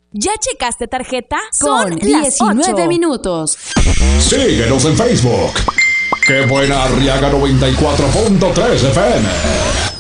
¿Ya checaste tarjeta? Son las 19 minutos. Síguenos en Facebook. ¡Qué buena Arriaga 94.3 FM!